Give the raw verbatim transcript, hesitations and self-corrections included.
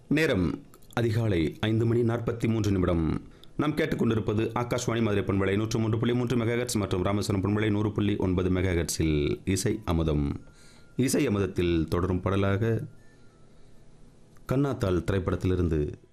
நேரம் அதிகாலை ஐந்து மணி நாற்பத்தி மூன்று நிமிடம். நாம் கேட்டுக்கொண்டிருப்பது ஆகாஷ்வாணி மதுரை பண்பலை நூற்று மூன்று புள்ளி மூன்று மெகாஹெட்ஸ் மற்றும் ராமேஸ்வரம் பண்பலை நூறு புள்ளி ஒன்பது மெகாஹெட்ஸில் இசை அமுதம். இசை அமுதத்தில் தொடரும் பாடலாக கண்ணாத்தாள் திரைப்படத்திலிருந்து